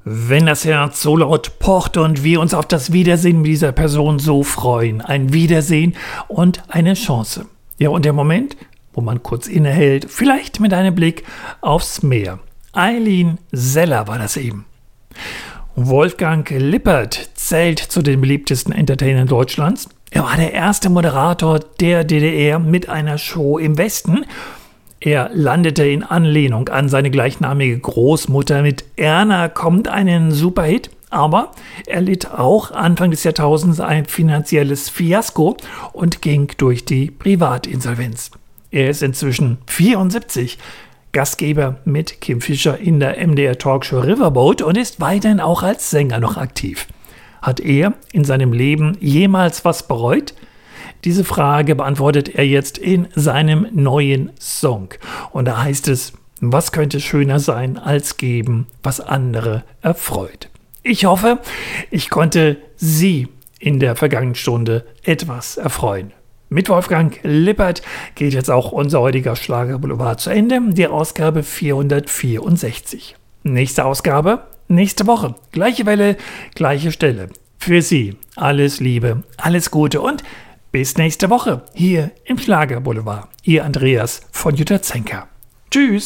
Wenn das Herz so laut pocht und wir uns auf das Wiedersehen mit dieser Person so freuen. Ein Wiedersehen und eine Chance. Ja, und der Moment, wo man kurz innehält, vielleicht mit einem Blick aufs Meer. Eileen Seller war das eben. Wolfgang Lippert zählt zu den beliebtesten Entertainern Deutschlands. Er war der erste Moderator der DDR mit einer Show im Westen. Er landete in Anlehnung an seine gleichnamige Großmutter mit Erna kommt einen Superhit, aber er litt auch Anfang des Jahrtausends ein finanzielles Fiasko und ging durch die Privatinsolvenz. Er ist inzwischen 74, Gastgeber mit Kim Fischer in der MDR-Talkshow Riverboat und ist weiterhin auch als Sänger noch aktiv. Hat er in seinem Leben jemals was bereut? Diese Frage beantwortet er jetzt in seinem neuen Song. Und da heißt es, was könnte schöner sein als geben, was andere erfreut. Ich hoffe, ich konnte Sie in der vergangenen Stunde etwas erfreuen. Mit Wolfgang Lippert geht jetzt auch unser heutiger Schlagerboulevard zu Ende, die Ausgabe 464. Nächste Ausgabe, nächste Woche. Gleiche Welle, gleiche Stelle. Für Sie alles Liebe, alles Gute und bis nächste Woche hier im Schlagerboulevard. Ihr Andreas von Jutta Zenker. Tschüss.